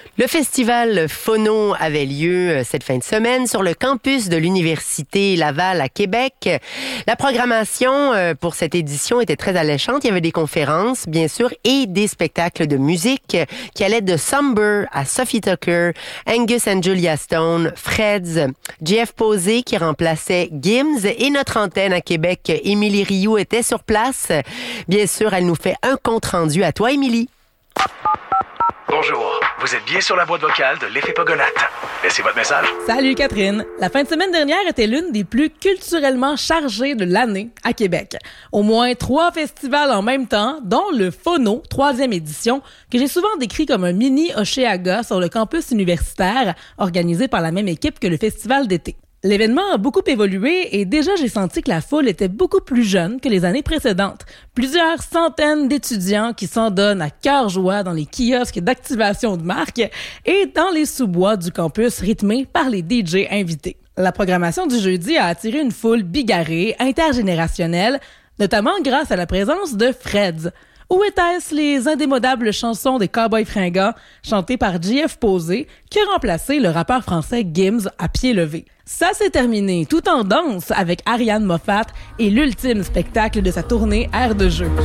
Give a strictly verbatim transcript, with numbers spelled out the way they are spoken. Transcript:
Le festival Phono avait lieu cette fin de semaine sur le campus de l'Université Laval à Québec. La programmation pour cette édition était très alléchante. Il y avait des conférences, bien sûr, et des spectacles de musique qui allaient de Somber à Sophie Tucker, Angus and Julia Stone, Freds, Jeff Posey qui remplaçait Gims et notre antenne à Québec, Émilie Rioux, était sur place. Bien sûr, elle nous fait un compte-rendu. À toi, Émilie. Bonjour, vous êtes bien sur la boîte vocale de l'Effet Pogonate. Laissez votre message. Salut Catherine. La fin de semaine dernière était l'une des plus culturellement chargées de l'année à Québec. Au moins trois festivals en même temps, dont le Phono, troisième édition, que j'ai souvent décrit comme un mini Oshéaga sur le campus universitaire, organisé par la même équipe que le festival d'été. L'événement a beaucoup évolué et déjà j'ai senti que la foule était beaucoup plus jeune que les années précédentes. Plusieurs centaines d'étudiants qui s'en donnent à cœur joie dans les kiosques d'activation de marque et dans les sous-bois du campus rythmés par les D J invités. La programmation du jeudi a attiré une foule bigarrée, intergénérationnelle, notamment grâce à la présence de Freds. Où étaient-ce les indémodables chansons des Cowboys fringants chantées par Jeff Posey qui a remplacé le rappeur français Gims à pied levé? Ça s'est terminé tout en danse avec Ariane Moffat et l'ultime spectacle de sa tournée Air de jeu.